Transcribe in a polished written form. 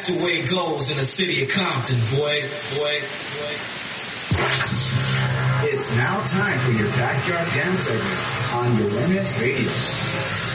That's the way it goes in the city of Compton, boy. It's now time for your Backyard Jam segment on Your Limit Radio.